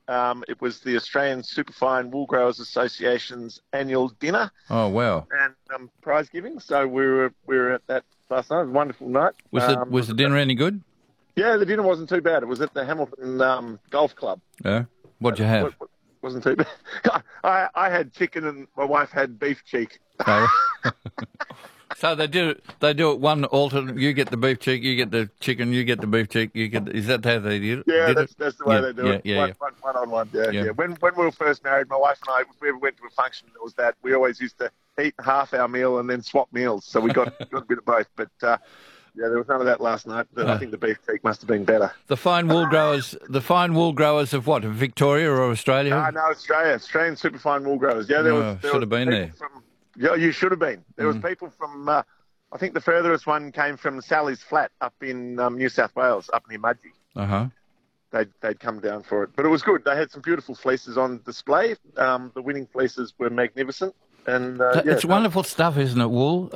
It was the Australian Superfine Wool Growers Association's annual dinner Oh, wow. and prize giving. So we were at that last night. It was a wonderful night. Was the dinner any good? Yeah, the dinner wasn't too bad. It was at the Hamilton Golf Club. Yeah. What'd you have? Wasn't too bad. I had chicken and my wife had beef cheek. Oh. So they do it one alternate. You get the beef cheek, you get the chicken, you get the beef cheek, is that how they did it? Yeah, that's the way they do it. Yeah. One on one. Yeah. When we were first married, my wife and I, if we ever went to a function, it was that we always used to eat half our meal and then swap meals. So we got a bit of both. But there was none of that last night. But I think the beef cheek must have been better. The fine wool growers of what? Of Victoria or Australia? No, Australian superfine wool growers. Yeah, should have been there. Yeah, you should have been. There was people from, I think the furthest one came from Sally's Flat up in New South Wales, up near Mudgee. Uh-huh. They'd come down for it. But it was good. They had some beautiful fleeces on display. The winning fleeces were magnificent. And it's wonderful stuff, isn't it, wool?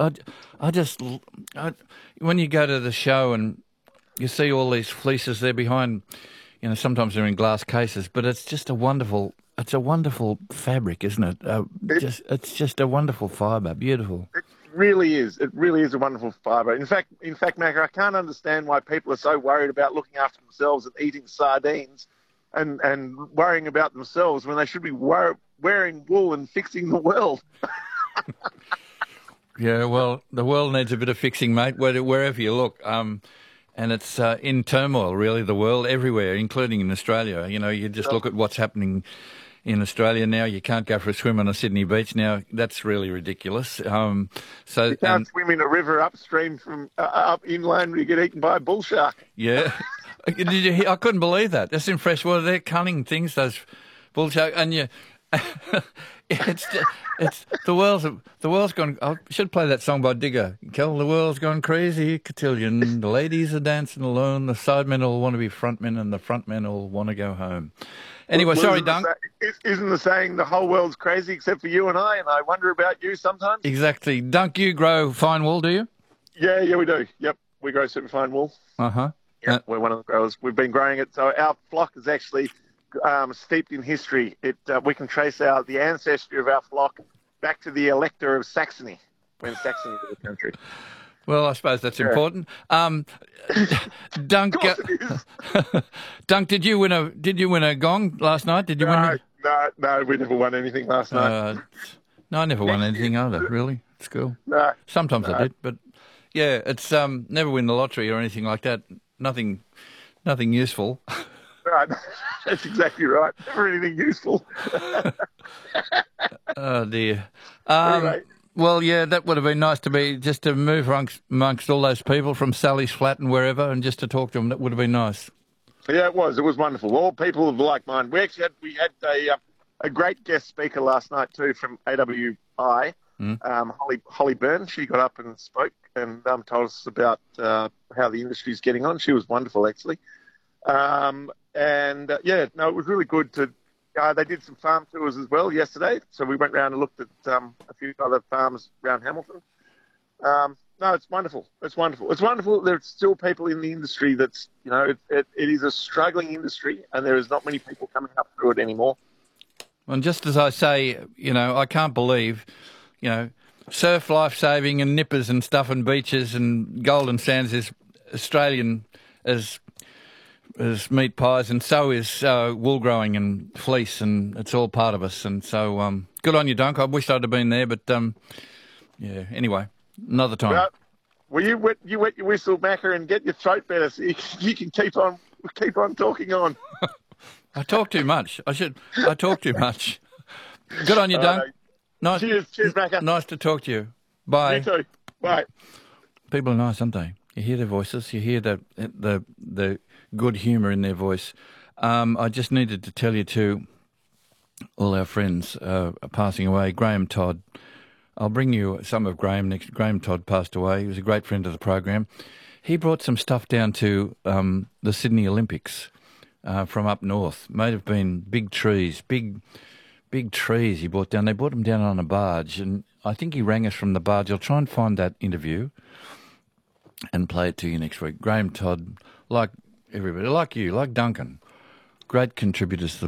When you go to the show and you see all these fleeces there behind, sometimes they're in glass cases, but it's just a wonderful fabric, isn't it? It's just a wonderful fibre, beautiful. It really is. It really is a wonderful fibre. In fact, Macca, I can't understand why people are so worried about looking after themselves and eating sardines and worrying about themselves when they should be wearing wool and fixing the world. Yeah, well, the world needs a bit of fixing, mate, wherever you look. And it's in turmoil, really, the world, everywhere, including in Australia. You just look at what's happening in Australia now. You can't go for a swim on a Sydney beach now. That's really ridiculous. You can't swim in a river upstream from up inland where you get eaten by a bull shark. Yeah. Did you hear? I couldn't believe that. That's in freshwater. They're cunning things, those bull sharks. And it's the world's gone. I should play that song by Digger. Kel, the world's gone crazy, cotillion. The ladies are dancing alone. The sidemen all want to be frontmen, and the frontmen all want to go home. Anyway, sorry, Dunk. Isn't the saying the whole world's crazy except for you and I wonder about you sometimes? Exactly. Dunk, you grow fine wool, do you? Yeah, we do. Yep, we grow superfine wool. Uh-huh. Yeah, we're one of the growers. We've been growing it. So our flock is actually steeped in history. We can trace the ancestry of our flock back to the Elector of Saxony, when Saxony was a country. Well, I suppose that's important. Dunk, Dunk, did you win a gong last night? Did you win? No, we never won anything last night. No, I never won anything either. Really, it's cool. No, sometimes I did, but yeah, it's never win the lottery or anything like that. Nothing useful. Right, that's exactly right. Never anything useful. Oh dear. Anyway. Well, yeah, that would have been nice to move amongst all those people from Sally's Flat and wherever, and just to talk to them. That would have been nice. Yeah, it was. It was wonderful. All people of like mind. We actually had a great guest speaker last night too from AWI, Holly Byrne. She got up and spoke and told us about how the industry's getting on. She was wonderful, actually. It was really good to. They did some farm tours as well yesterday, so we went round and looked at a few other farms around Hamilton. It's wonderful. It's wonderful. It's wonderful that there's still people in the industry that's, it is a struggling industry and there is not many people coming up through it anymore. And just as I say, I can't believe, surf life-saving and nippers and stuff and beaches and golden sands is Australian as meat pies, and so is wool growing and fleece, and it's all part of us. And so good on you, Dunk. I wish I'd have been there, but anyway, another time. Well, you wet your whistle, Macca, and get your throat better so you can keep on talking on. I talk too much. I talk too much. Good on you, Dunk. Nice. Cheers, Macca. Nice to talk to you. Bye. You too. Bye. People are nice, aren't they? You hear their voices. You hear the good humour in their voice. I just needed to tell you too, all our friends are passing away. Graham Todd. I'll bring you some of Graham next. Graham Todd passed away. He was a great friend of the program. He brought some stuff down to the Sydney Olympics from up north. May have been big trees, big trees he brought down. They brought them down on a barge, and I think he rang us from the barge. I'll try and find that interview and play it to you next week. Graham Todd, like everybody, like you, like Duncan, great contributors to the